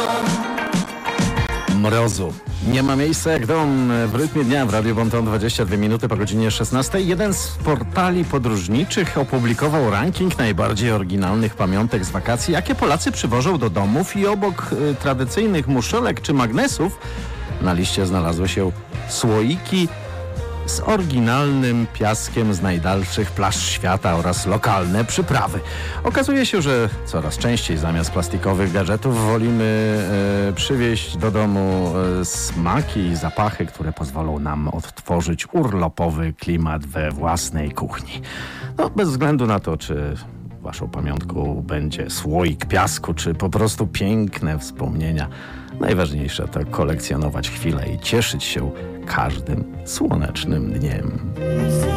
Mrozu. Nie ma miejsca jak dom w rytmie dnia w Radiu Bonton. 22 minuty po godzinie 16. Jeden z portali podróżniczych opublikował ranking najbardziej oryginalnych pamiątek z wakacji, jakie Polacy przywożą do domów, i obok tradycyjnych muszelek czy magnesów na liście znalazły się słoiki z oryginalnym piaskiem z najdalszych plaż świata oraz lokalne przyprawy. Okazuje się, że coraz częściej zamiast plastikowych gadżetów wolimy przywieźć do domu smaki i zapachy, które pozwolą nam odtworzyć urlopowy klimat we własnej kuchni. No, bez względu na to, czy waszą pamiątką będzie słoik piasku, czy po prostu piękne wspomnienia. Najważniejsze to kolekcjonować chwile i cieszyć się każdym słonecznym dniem.